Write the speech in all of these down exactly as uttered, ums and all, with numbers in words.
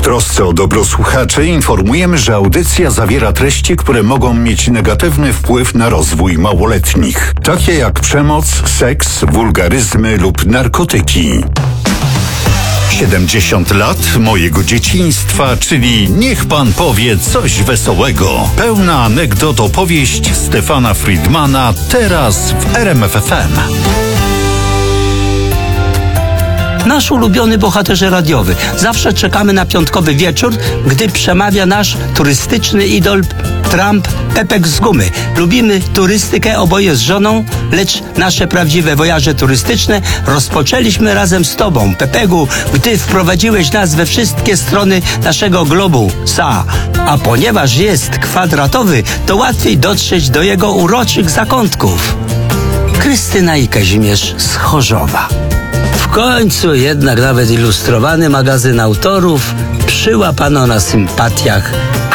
trosce o dobro słuchaczy informujemy, że audycja zawiera treści, które mogą mieć negatywny wpływ na rozwój małoletnich, takie jak przemoc, seks, wulgaryzmy lub narkotyki. siedemdziesiąt lat mojego dzieciństwa, czyli niech pan powie coś wesołego. Pełna anegdot opowieść Stefana Friedmana teraz w R M F F M. Nasz ulubiony bohaterze radiowy. Zawsze czekamy na piątkowy wieczór, gdy przemawia nasz turystyczny idol Trump Pepek z gumy. Lubimy turystykę oboje z żoną, lecz nasze prawdziwe wojaże turystyczne rozpoczęliśmy razem z tobą, Pepegu, gdy wprowadziłeś nas we wszystkie strony naszego globu, sa. A ponieważ jest kwadratowy, to łatwiej dotrzeć do jego uroczych zakątków. Krystyna i Kazimierz z Chorzowa. W końcu jednak nawet ilustrowany magazyn autorów przyłapano na sympatiach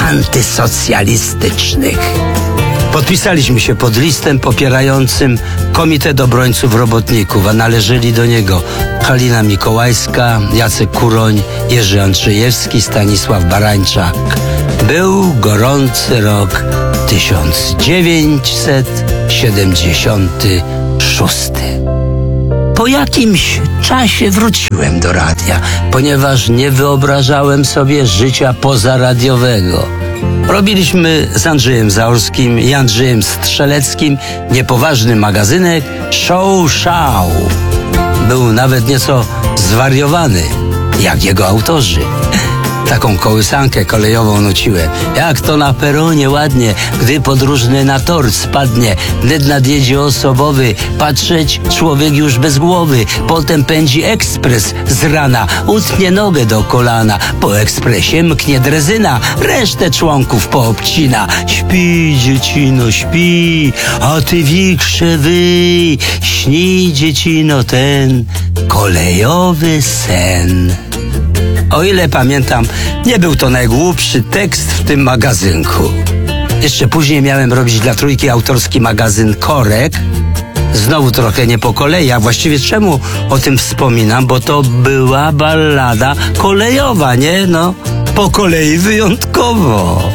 antysocjalistycznych. Podpisaliśmy się pod listem popierającym Komitet Obrońców Robotników, a należeli do niego Halina Mikołajska, Jacek Kuroń, Jerzy Andrzejewski, Stanisław Barańczak. Był gorący rok tysiąc dziewięćset siedemdziesiąty szósty. Po jakimś czasie wróciłem do radia, ponieważ nie wyobrażałem sobie życia pozaradiowego. Robiliśmy z Andrzejem Zaorskim i Andrzejem Strzeleckim niepoważny magazynek Show Show. Był nawet nieco zwariowany, jak jego autorzy. Taką kołysankę kolejową nuciłem. Jak to na peronie ładnie, gdy podróżny na tor spadnie, wnet nadjedzie osobowy, patrzeć człowiek już bez głowy. Potem pędzi ekspres z rana, utnie nogę do kolana. Po ekspresie mknie drezyna, resztę członków poobcina. Śpi, dziecino, śpi, a ty wikrze wyj, śni, dziecino, ten kolejowy sen. O ile pamiętam, nie był to najgłupszy tekst w tym magazynku. Jeszcze później miałem robić dla Trójki autorski magazyn Korek. Znowu trochę nie po kolei, a właściwie czemu o tym wspominam? Bo to była ballada kolejowa, nie? No, po kolei wyjątkowo.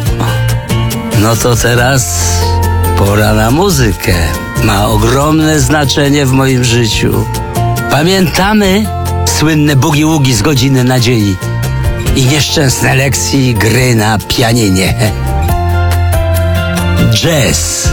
No to teraz pora na muzykę. Ma ogromne znaczenie w moim życiu. Pamiętamy słynne bugi-wugi z Godziny Nadziei i nieszczęsne lekcji gry na pianinie. Jazz.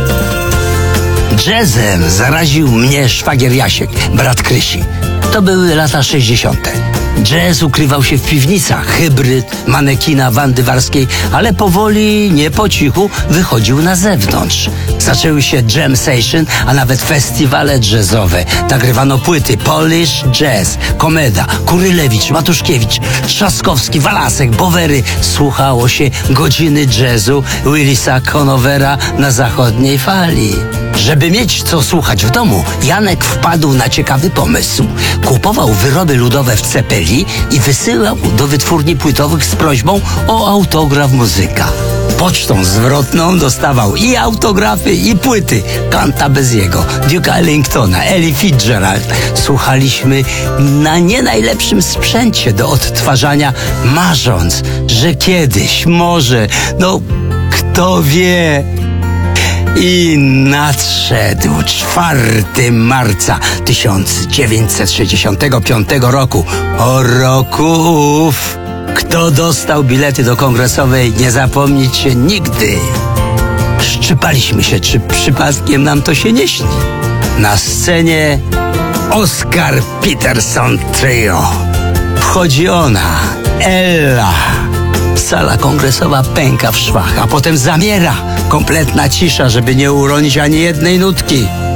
Jazzem zaraził mnie szwagier Jasiek, brat Krysi. To były lata sześćdziesiąte. Jazz ukrywał się w piwnicach, hybryd, manekina Wandy Warskiej, ale powoli, nie po cichu, wychodził na zewnątrz. Zaczęły się jam session, a nawet festiwale jazzowe. Nagrywano płyty Polish Jazz, Komeda, Kurylewicz, Matuszkiewicz, Trzaskowski, Walasek, Bowery. Słuchało się Godziny Jazzu Willisa Conovera na zachodniej fali. Żeby mieć co słuchać w domu, Janek wpadł na ciekawy pomysł. Kupował wyroby ludowe w Cepeli i wysyłał do wytwórni płytowych z prośbą o autograf muzyka. Pocztą zwrotną dostawał i autografy, i płyty Cantabeziego, Duke'a Ellingtona, Ellie Fitzgerald. Słuchaliśmy na nie najlepszym sprzęcie do odtwarzania, marząc, że kiedyś, może, no kto wie. I nadszedł czwartego marca tysiąc dziewięćset sześćdziesiątego piątego roku. O roku ów, kto dostał bilety do Kongresowej, nie zapomnieć się nigdy. Szczypaliśmy się, czy przypadkiem nam to się nie śni. Na scenie Oscar Peterson Trio. Wchodzi ona, Ella. Sala kongresowa pęka w szwach, a potem zamiera. Kompletna cisza, żeby nie uronić ani jednej nutki.